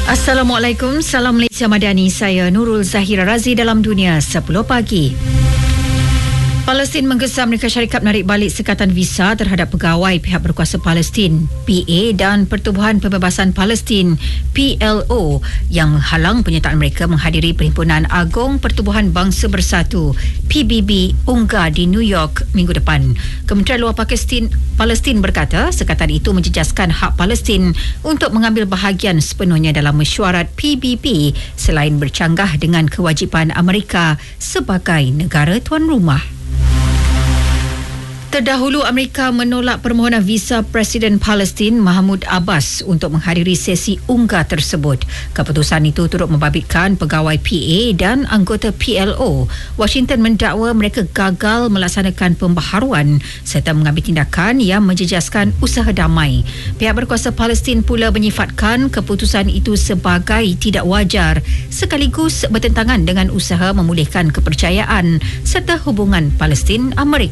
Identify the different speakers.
Speaker 1: Assalamualaikum, salam Malaysia Madani. Saya Nurul Zahira Razi dalam Dunia 10 Pagi. Palestin menggesa Amerika Syarikat menarik balik sekatan visa terhadap pegawai pihak berkuasa Palestin PA dan Pertubuhan Pembebasan Palestin PLO yang menghalang penyertaan mereka menghadiri Perhimpunan Agung Pertubuhan Bangsa Bersatu PBB UNGA di New York minggu depan. Kementerian Luar Palestin berkata sekatan itu menjejaskan hak Palestin untuk mengambil bahagian sepenuhnya dalam mesyuarat PBB selain bercanggah dengan kewajipan Amerika sebagai negara tuan rumah. Terdahulu, Amerika menolak permohonan visa Presiden Palestin Mahmud Abbas untuk menghadiri sesi UNGA tersebut. Keputusan itu turut membabitkan pegawai PA dan anggota PLO. Washington mendakwa mereka gagal melaksanakan pembaharuan serta mengambil tindakan yang menjejaskan usaha damai. Pihak berkuasa Palestin pula menyifatkan keputusan itu sebagai tidak wajar sekaligus bertentangan dengan usaha memulihkan kepercayaan serta hubungan Palestin-Amerika.